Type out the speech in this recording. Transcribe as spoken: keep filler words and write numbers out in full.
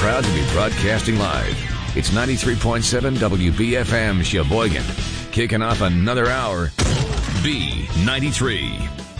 proud to be broadcasting live. It's ninety-three point seven W B F M Sheboygan. Kicking off another hour. B ninety-three.